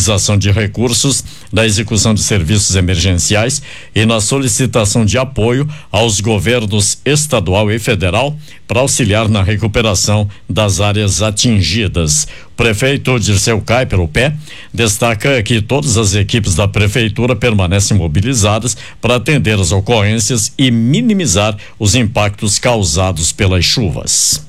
mobilização de recursos, na execução de serviços emergenciais e na solicitação de apoio aos governos estadual e federal para auxiliar na recuperação das áreas atingidas. O prefeito Dirceu Kaiper, o PE, destaca que todas as equipes da prefeitura permanecem mobilizadas para atender as ocorrências e minimizar os impactos causados pelas chuvas.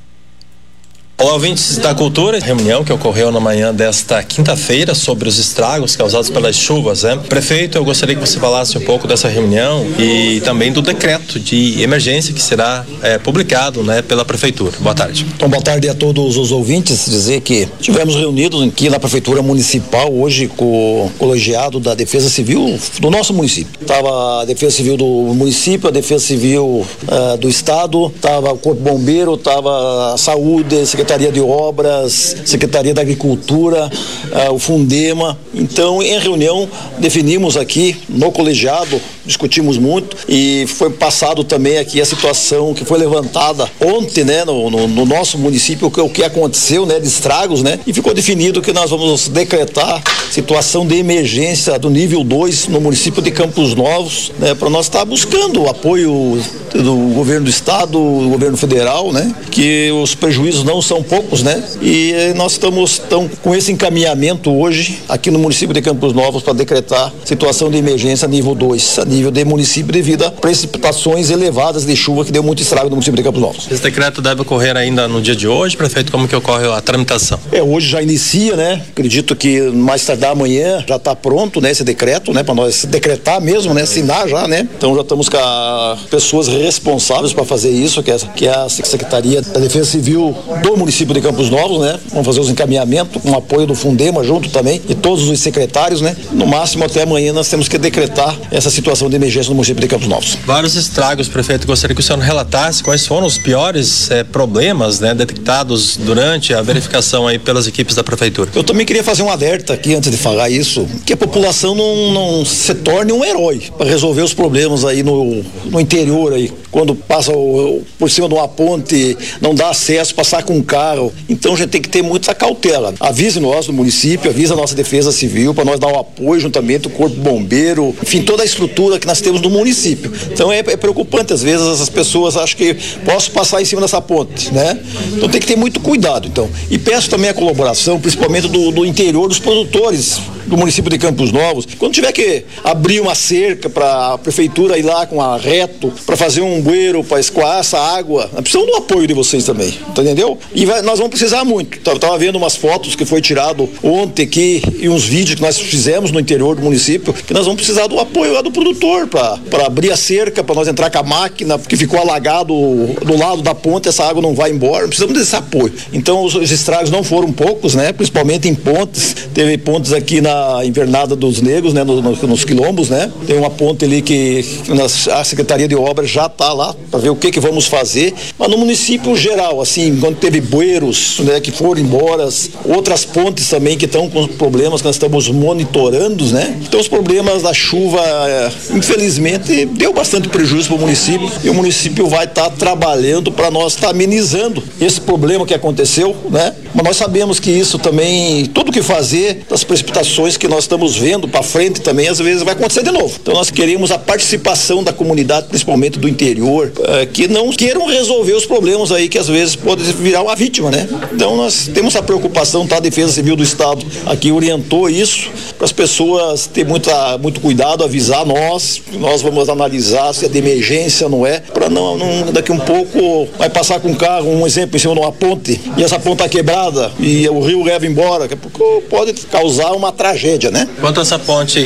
Olá, ouvintes da Cultura, reunião que ocorreu na manhã desta quinta-feira sobre os estragos causados pelas chuvas, né? Prefeito, eu gostaria que você falasse um pouco dessa reunião e também do decreto de emergência que será publicado, né, pela Prefeitura. Boa tarde. Então, boa tarde a todos os ouvintes. Dizer que tivemos reunidos aqui na Prefeitura Municipal hoje com o colegiado da Defesa Civil do nosso município. Estava a Defesa Civil do município, a Defesa Civil do Estado, estava o Corpo Bombeiro, estava a Saúde, Secretaria de Obras, Secretaria da Agricultura, o Fundema. Então, em reunião, definimos aqui no colegiado, discutimos muito e foi passado também aqui a situação que foi levantada ontem, né, no nosso município, o que aconteceu, né, de estragos, né, e ficou definido que nós vamos decretar situação de emergência do nível 2 no município de Campos Novos, né, para nós estar buscando o apoio do governo do estado, do governo federal, né, que os prejuízos não são poucos, né, e nós estamos com esse encaminhamento hoje aqui no município de Campos Novos para decretar situação de emergência nível 2, a nível de município devido a precipitações elevadas de chuva que deu muito estrago no município de Campos Novos. Esse decreto deve ocorrer ainda no dia de hoje, prefeito, como que ocorre a tramitação? Hoje já inicia, né, acredito que mais tardar amanhã já está pronto, né, esse decreto, né, para nós decretar mesmo, né, assinar já, né, então já estamos com as pessoas responsáveis para fazer isso, que é a Secretaria da Defesa Civil do município de Campos Novos, né, vamos fazer os encaminhamentos com o apoio do Fundema junto também e todos os secretários, né, no máximo até amanhã nós temos que decretar essa situação de emergência no município de Campos Novos. Vários estragos, prefeito, gostaria que o senhor relatasse quais foram os piores problemas, né, detectados durante a verificação aí pelas equipes da prefeitura. Eu também queria fazer um alerta aqui antes de falar isso, que a população não se torne um herói para resolver os problemas aí no interior aí, quando passa por cima de uma ponte, não dá acesso, passar com um carro, então a gente tem que ter muita cautela. Avise nós do município, avise a nossa Defesa Civil para nós dar o apoio juntamente o Corpo Bombeiro, enfim, toda a estrutura que nós temos no município. Então é preocupante, às vezes as pessoas acham que posso passar em cima dessa ponte, né? Então tem que ter muito cuidado, então. E peço também a colaboração, principalmente do interior, dos produtores do município de Campos Novos. Quando tiver que abrir uma cerca para a prefeitura ir lá com a reto, para fazer um bueiro, para escoar essa água, nós precisamos do apoio de vocês também, entendeu? E nós vamos precisar muito. Tava vendo umas fotos que foi tirado ontem aqui e uns vídeos que nós fizemos no interior do município, que nós vamos precisar do apoio lá do produtor para abrir a cerca, para nós entrar com a máquina, porque ficou alagado do lado da ponte, essa água não vai embora, precisamos desse apoio. Então os estragos não foram poucos, né? Principalmente em pontes, teve pontes aqui na Invernada dos Negros, né? Nos quilombos, né? Tem uma ponte ali que a Secretaria de Obras já está lá para ver o que vamos fazer, mas no município geral, assim, quando teve bueiros, né, que foram embora, outras pontes também que estão com problemas que nós estamos monitorando, né? Então os problemas da chuva, infelizmente, deu bastante prejuízo para o município e o município vai estar trabalhando para nós estar amenizando esse problema que aconteceu, né? Mas nós sabemos que isso também, tudo que fazer, das precipitações que nós estamos vendo para frente também, às vezes vai acontecer de novo. Então nós queremos a participação da comunidade, principalmente do interior, que não queiram resolver os problemas aí que às vezes pode virar uma vítima, né? Então nós temos a preocupação, tá? A Defesa Civil do Estado aqui orientou isso para as pessoas ter muito cuidado, avisar nós vamos analisar se é de emergência, não é, para não daqui um pouco vai passar com um carro, um exemplo, em cima de uma ponte e essa ponte tá quebrada e o rio leva embora, daqui a pouco pode causar uma tragédia, né? Quanto a essa ponte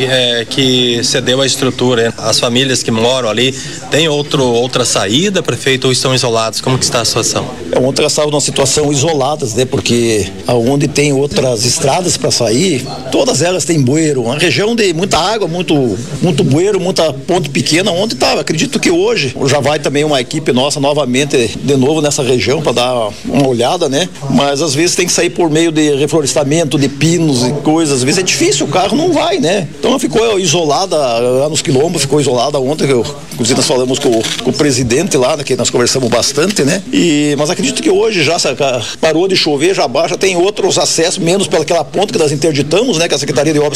que cedeu a estrutura, as famílias que moram ali, tem outra saída, prefeito, ou estão isolados? Como que está a situação? Ontem elas estavam numa situação isoladas, né? Porque aonde tem outras estradas para sair, todas elas têm bueiro, uma região de muita água, muito bueiro, muita ponte pequena, onde estava. Acredito que hoje já vai também uma equipe nossa novamente de novo nessa região para dar uma olhada, né? Mas às vezes tem que sair por meio de reflorestamento, de pinos e coisas, às vezes é difícil, o carro não vai, né? Então ela ficou isolada lá nos quilombos, ficou isolada ontem, inclusive nós falamos com o presidente lá, né, que nós conversamos bastante, né? Mas acredito que hoje já parou de chover, já tem outros acessos, menos pelaquela ponte que nós interditamos, né? Que a Secretaria de Obras